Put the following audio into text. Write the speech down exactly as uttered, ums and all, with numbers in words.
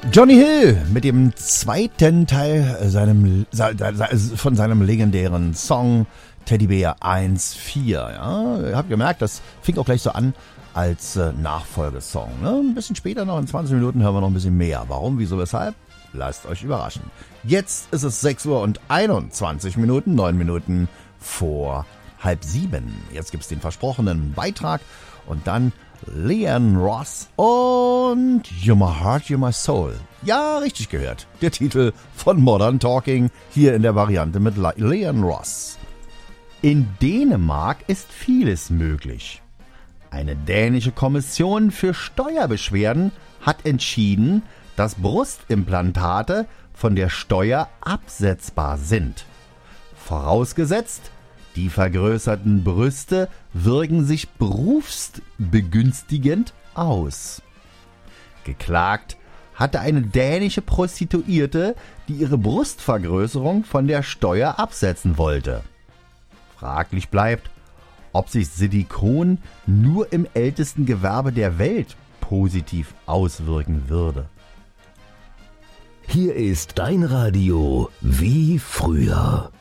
Johnny Hill mit dem zweiten Teil seinem, von seinem legendären Song Teddybär eins vier. Ja, ihr habt gemerkt, das fing auch gleich so an als äh, Nachfolgesong. Ne? Ein bisschen später, noch in zwanzig Minuten, hören wir noch ein bisschen mehr. Warum, wieso, weshalb? Lasst euch überraschen. Jetzt ist es sechs Uhr und einundzwanzig Minuten, neun Minuten vor halb sieben. Jetzt gibt es den versprochenen Beitrag und dann Leon Ross und You're My Heart, You're My Soul. Ja, richtig gehört. Der Titel von Modern Talking hier in der Variante mit Leon Ross. In Dänemark ist vieles möglich. Eine dänische Kommission für Steuerbeschwerden hat entschieden, dass Brustimplantate von der Steuer absetzbar sind. Vorausgesetzt, die vergrößerten Brüste wirken sich berufsbegünstigend aus. Geklagt hatte eine dänische Prostituierte, die ihre Brustvergrößerung von der Steuer absetzen wollte. Fraglich bleibt, ob sich Silikon nur im ältesten Gewerbe der Welt positiv auswirken würde. Hier ist dein Radio wie früher.